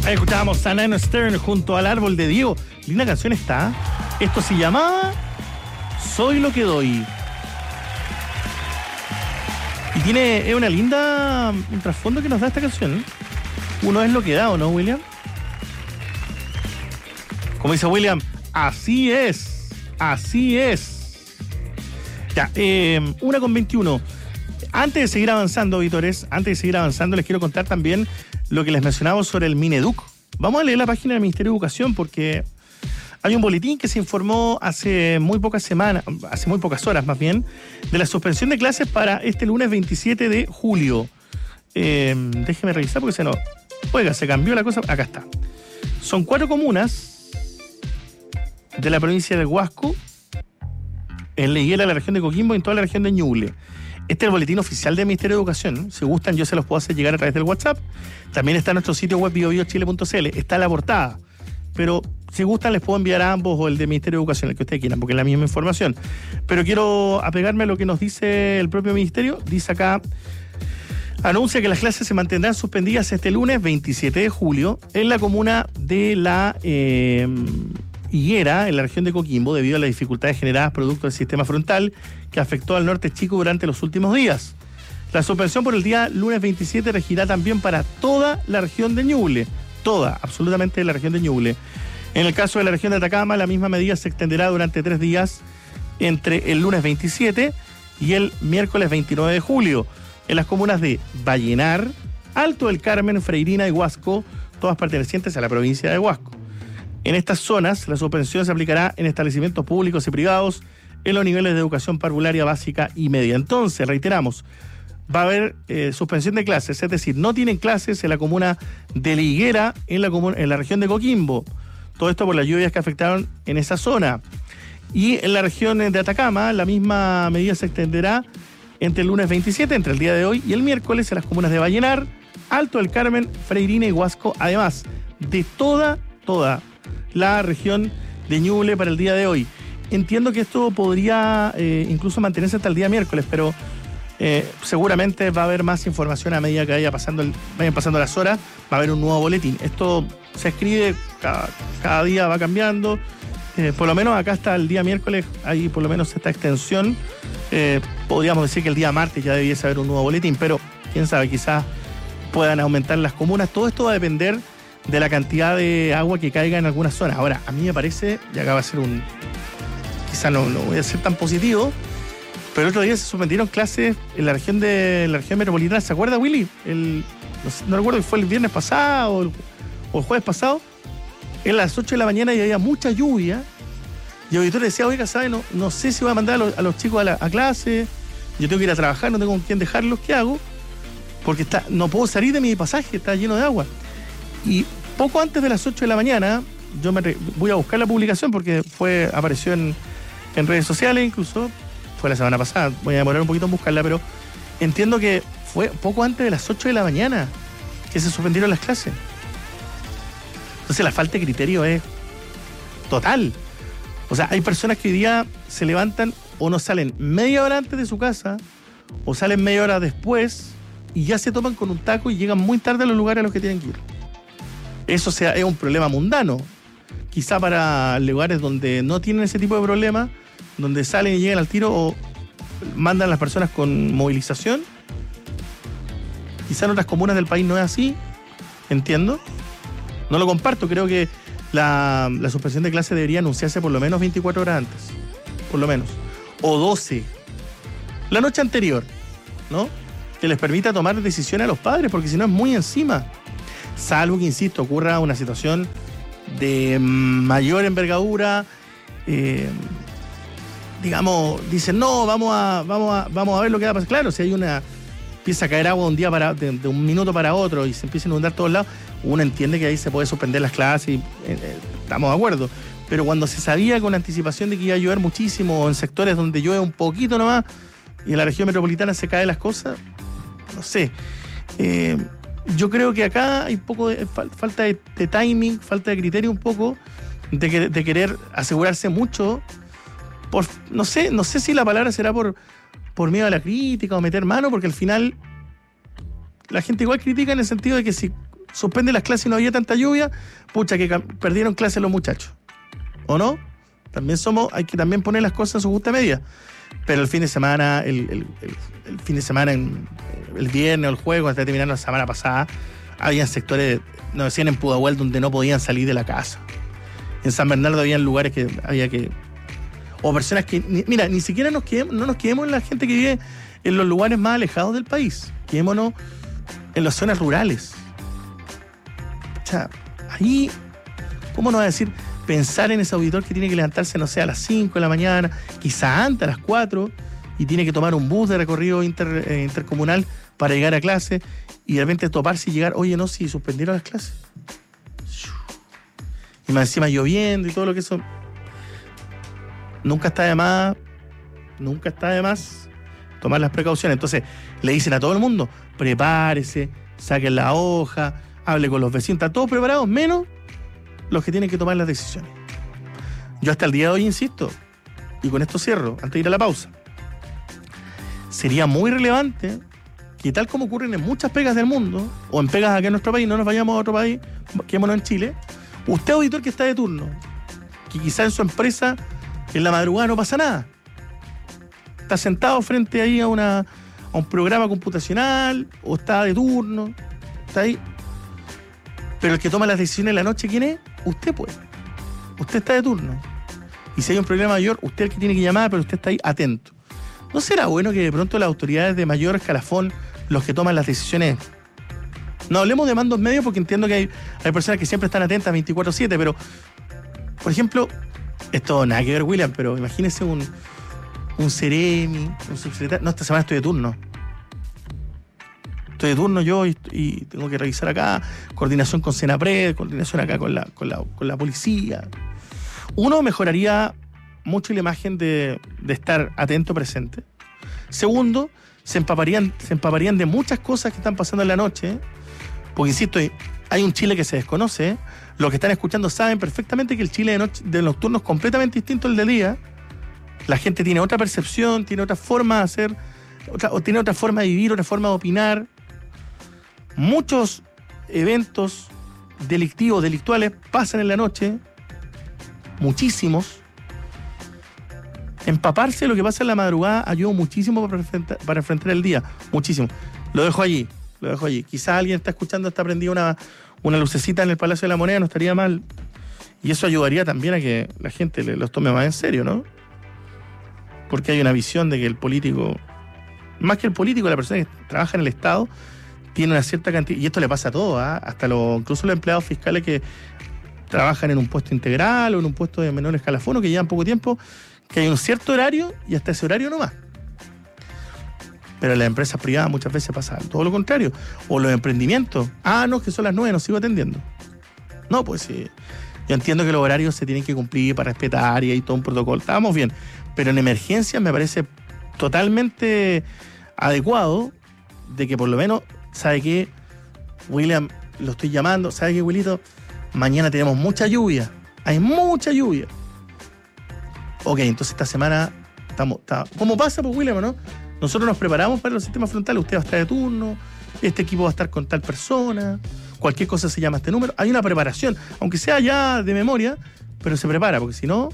Ahí escuchábamos a Nano Stern junto al árbol de Diego. Linda canción está. Esto se llamaba Soy lo que doy. Y es una linda un trasfondo que nos da esta canción. Uno es lo que da, ¿o no, William? Como dice William, así es. Así es. Ya, 1:21. Antes de seguir avanzando, auditores, les quiero contar también lo que les mencionaba sobre el Mineduc. Vamos a leer la página del Ministerio de Educación porque hay un boletín que se informó hace muy pocas horas más bien, de la suspensión de clases para este lunes 27 de julio. Déjeme revisar porque se cambió la cosa. Acá está. Son 4 comunas de la provincia de Huasco, en la Higuera, la región de Coquimbo y en toda la región de Ñuble. Este es el boletín oficial del Ministerio de Educación. Si gustan, yo se los puedo hacer llegar a través del WhatsApp. También está en nuestro sitio web biobiochile.cl. Está en la portada. Pero si gustan, les puedo enviar a ambos o el del Ministerio de Educación, el que ustedes quieran, porque es la misma información. Pero quiero apegarme a lo que nos dice el propio Ministerio. Dice acá, anuncia que las clases se mantendrán suspendidas este lunes 27 de julio en la comuna de la Higuera, en la región de Coquimbo, debido a las dificultades generadas producto del sistema frontal que afectó al norte chico durante los últimos días. La suspensión por el día lunes 27 regirá también para toda la región de Ñuble. Toda, absolutamente la región de Ñuble. En el caso de la región de Atacama, la misma medida se extenderá durante 3 días entre el lunes 27 y el miércoles 29 de julio, en las comunas de Vallenar, Alto del Carmen, Freirina y Huasco, todas pertenecientes a la provincia de Huasco. En estas zonas, la suspensión se aplicará en establecimientos públicos y privados en los niveles de educación parvularia básica y media. Entonces, reiteramos, va a haber suspensión de clases, es decir, no tienen clases en la comuna de La Higuera, en la región de Coquimbo. Todo esto por las lluvias que afectaron en esa zona. Y en la región de Atacama, la misma medida se extenderá entre el lunes 27, entre el día de hoy y el miércoles, en las comunas de Vallenar, Alto del Carmen, Freirina y Huasco, además de toda la región de Ñuble para el día de hoy. Entiendo que esto podría incluso mantenerse hasta el día miércoles, pero seguramente va a haber más información a medida que vayan pasando las horas, va a haber un nuevo boletín. Esto se escribe, cada día va cambiando. Por lo menos acá hasta el día miércoles hay por lo menos esta extensión. Podríamos decir que el día martes ya debiese haber un nuevo boletín, pero quién sabe, quizás puedan aumentar las comunas. Todo esto va a depender de la cantidad de agua que caiga en algunas zonas. Ahora, a mí me parece, y acá va a ser quizás no voy a ser tan positivo, pero el otro día se suspendieron clases en la región metropolitana. ¿Se acuerda, Willy? No recuerdo si fue el viernes pasado o el jueves pasado. En las 8 de la mañana y había mucha lluvia. Y el auditor decía, oiga, ¿sabe? No sé si voy a mandar a los chicos a clase. Yo tengo que ir a trabajar, no tengo con quién dejarlos. ¿Qué hago? Porque no puedo salir de mi pasaje, está lleno de agua. Y poco antes de las 8 de la mañana, yo voy a buscar la publicación porque apareció en redes sociales incluso. Fue la semana pasada, voy a demorar un poquito en buscarla, pero entiendo que fue poco antes de las 8 de la mañana que se suspendieron las clases. Entonces la falta de criterio es total. O sea, hay personas que hoy día se levantan o no salen media hora antes de su casa o salen media hora después y ya se toman con un taco y llegan muy tarde a los lugares a los que tienen que ir. Eso es un problema mundano. Quizá para lugares donde no tienen ese tipo de problemas, donde salen y llegan al tiro o mandan a las personas con movilización. Quizá en otras comunas del país no es así, entiendo. No lo comparto, creo que la suspensión de clase debería anunciarse por lo menos 24 horas antes, por lo menos, o 12. La noche anterior, ¿no? Que les permita tomar decisiones a los padres, porque si no es muy encima. Salvo que, insisto, ocurra una situación de mayor envergadura, digamos, dicen, no, vamos a ver lo que va a pasar. Claro, si empieza a caer agua de un minuto para otro y se empieza a inundar todos lados, uno entiende que ahí se puede suspender las clases y estamos de acuerdo. Pero cuando se sabía con anticipación de que iba a llover muchísimo, o en sectores donde llueve un poquito nomás, y en la región metropolitana se caen las cosas, no sé. Yo creo que acá hay un poco de falta de timing, falta de criterio un poco, de querer asegurarse mucho. No sé si la palabra será por miedo a la crítica o meter mano, porque al final la gente igual critica en el sentido de que si suspende las clases y no había tanta lluvia, pucha, que perdieron clases los muchachos. ¿O no? Hay que también poner las cosas en su justa medida. Pero el fin de semana, el fin de semana, el viernes o el jueves, hasta terminar la semana pasada, había sectores, nos decían en Pudahuel, donde no podían salir de la casa. En San Bernardo había lugares que había que... O personas que... Mira, ni siquiera no nos quedemos en la gente que vive en los lugares más alejados del país. Quedémonos en las zonas rurales. O sea, ahí, ¿cómo nos va a decir? Pensar en ese auditor que tiene que levantarse, no sé, a las 5 de la mañana, quizá antes, a las 4, y tiene que tomar un bus de recorrido intercomunal para llegar a clase, y de repente toparse y llegar, oye, no, si suspendieron las clases. Y más encima lloviendo y todo lo que eso. Nunca está de más tomar las precauciones. Entonces, le dicen a todo el mundo, prepárese, saquen la hoja, hable con los vecinos, están todos preparados, menos los que tienen que tomar las decisiones. Yo hasta el día de hoy insisto, y con esto cierro, antes de ir a la pausa, sería muy relevante que, tal como ocurren en muchas pegas del mundo, o en pegas aquí en nuestro país, no nos vayamos a otro país, quedémonos en Chile, usted, auditor que está de turno, que quizá en su empresa en la madrugada no pasa nada, está sentado frente ahí a un programa computacional, o está de turno, está ahí, pero el que toma las decisiones en la noche, ¿quién es? Usted, pues. Usted está de turno. Y si hay un problema mayor, usted es el que tiene que llamar, pero usted está ahí atento. ¿No será bueno que de pronto las autoridades de mayor escalafón, los que toman las decisiones... No hablemos de mandos medios, porque entiendo que hay personas que siempre están atentas 24/7, pero, por ejemplo, esto nada que ver, William, pero imagínese un seremi, un subsecretario... No, esta semana estoy de turno. Estoy de turno yo y tengo que revisar acá, coordinación con Senapred, coordinación acá con la policía. Uno, mejoraría mucho la imagen de estar atento, presente. Segundo, se empaparían de muchas cosas que están pasando en la noche, porque insisto, hay un Chile que se desconoce. Los que están escuchando saben perfectamente que el Chile de nocturno es completamente distinto al de día. La gente tiene otra percepción, tiene otra forma de hacer, tiene otra forma de vivir, otra forma de opinar. Muchos eventos delictuales pasan en la noche, muchísimos. Empaparse de lo que pasa en la madrugada ayuda muchísimo para enfrentar el día, muchísimo. Lo dejo allí. Quizás alguien está escuchando, está prendida una lucecita en el Palacio de la Moneda, no estaría mal. Y eso ayudaría también a que la gente los tome más en serio, ¿no? Porque hay una visión de que el político, más que el político, la persona que trabaja en el Estado, tiene una cierta cantidad, y esto le pasa a todos, hasta incluso los empleados fiscales que trabajan en un puesto integral o en un puesto de menor escalafón o que llevan poco tiempo, que hay un cierto horario y hasta ese horario no más. Pero en las empresas privadas muchas veces pasa todo lo contrario. O los emprendimientos. No, que son las 9, no sigo atendiendo. No, pues sí. Yo entiendo que los horarios se tienen que cumplir para respetar y hay todo un protocolo. Estábamos bien. Pero en emergencias me parece totalmente adecuado de que por lo menos, ¿sabe qué? William, lo estoy llamando. ¿Sabe qué, Wilito? Mañana tenemos mucha lluvia. Hay mucha lluvia. Ok, entonces esta semana estamos... ¿Cómo pasa, pues, William, no? Nosotros nos preparamos para los sistemas frontales. Usted va a estar de turno, este equipo va a estar con tal persona, cualquier cosa se llama este número. Hay una preparación, aunque sea ya de memoria, pero se prepara, porque si no,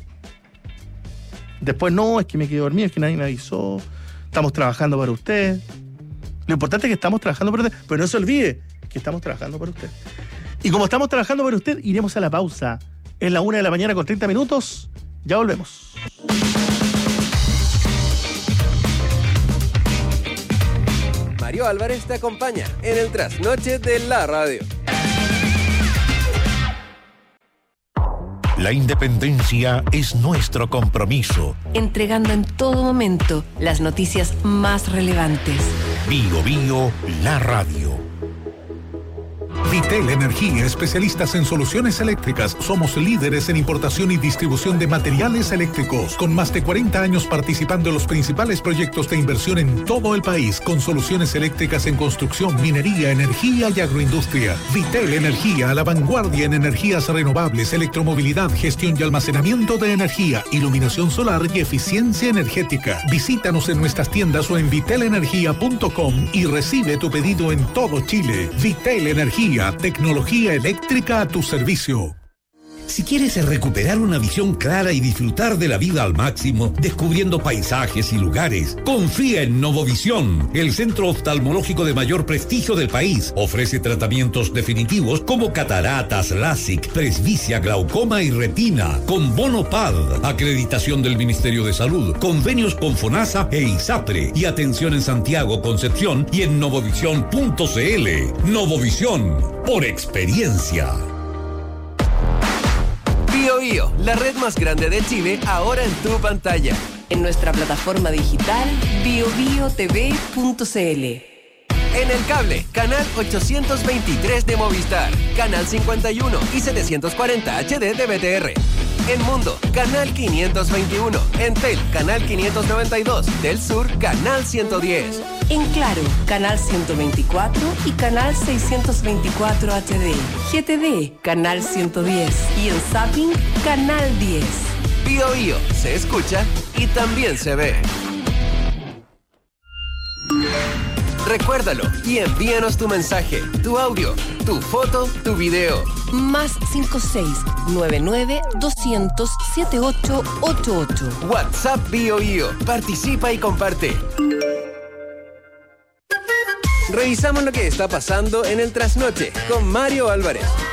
después no, es que me quedé dormido, es que nadie me avisó, estamos trabajando para usted. Lo importante es que estamos trabajando para usted, pero no se olvide que estamos trabajando para usted. Y como estamos trabajando para usted, iremos a la pausa. Es la 1 de la mañana con 30 minutos. Ya volvemos. Mario Álvarez te acompaña en el Trasnoche de la Radio. La independencia es nuestro compromiso. Entregando en todo momento las noticias más relevantes. Bio Bio, la radio. Vitel Energía, especialistas en soluciones eléctricas. Somos líderes en importación y distribución de materiales eléctricos, con más de 40 años participando en los principales proyectos de inversión en todo el país, con soluciones eléctricas en construcción, minería, energía y agroindustria. Vitel Energía, a la vanguardia en energías renovables, electromovilidad, gestión y almacenamiento de energía, iluminación solar y eficiencia energética. Visítanos en nuestras tiendas o en vitelenergia.com y recibe tu pedido en todo Chile. Vitel Energía, Eléctrica, tecnología eléctrica a tu servicio. Si quieres recuperar una visión clara y disfrutar de la vida al máximo, descubriendo paisajes y lugares, confía en Novovisión, el centro oftalmológico de mayor prestigio del país. Ofrece tratamientos definitivos como cataratas, LASIK, presbicia, glaucoma y retina, con bono PAD, acreditación del Ministerio de Salud, convenios con FONASA e ISAPRE, y atención en Santiago, Concepción y en novovisión.cl. Novovisión, por experiencia. BioBio, la red más grande de Chile, ahora en tu pantalla. En nuestra plataforma digital biobiotv.cl. En el cable, canal 823 de Movistar, canal 51 y 740 HD de BTR. En Mundo, canal 521. En Tel, canal 592. Del Sur, canal 110. En Claro, canal 124 y canal 624 HD. GTD, canal 110. Y en Zapping, canal 10. BioBio, se escucha y también se ve. Recuérdalo y envíanos tu mensaje, tu audio, tu foto, tu video. Más 56-99-200-7888. WhatsApp BioBio. Participa y comparte. Revisamos lo que está pasando en el trasnoche con Mario Álvarez.